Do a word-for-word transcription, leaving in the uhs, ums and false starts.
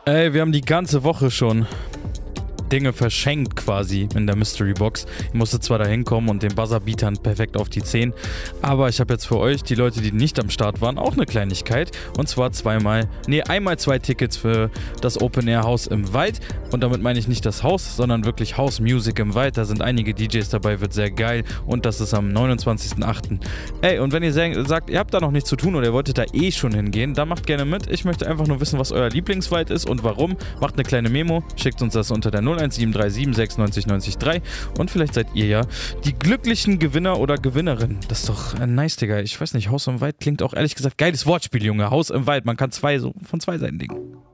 Ey, wir haben die ganze Woche schon Dinge verschenkt quasi in der Mystery Box. Ich musste zwar da hinkommen und den Buzzerbeatern perfekt auf die zehn, aber ich habe jetzt für euch, die Leute, die nicht am Start waren, auch eine Kleinigkeit. Und zwar zweimal, nee, einmal zwei Tickets für das Open Air Haus im Wald. Und damit meine ich nicht das Haus, sondern wirklich House Music im Wald. Da sind einige D Js dabei, wird sehr geil. Und das ist am neunundzwanzigsten achten Ey, und wenn ihr sagt, ihr habt da noch nichts zu tun oder ihr wolltet da eh schon hingehen, dann macht gerne mit. Ich möchte einfach nur wissen, was euer Lieblingswald ist und warum. Macht eine kleine Memo, schickt uns das unter der null eins sieben drei sieben sechs neun null neun drei und vielleicht seid ihr ja die glücklichen Gewinner oder Gewinnerin. Das ist doch äh, nice, Digga. Ich weiß nicht, Haus im Wald klingt auch ehrlich gesagt geiles Wortspiel, Junge. Haus im Wald, man kann zwei so von zwei Seiten denken.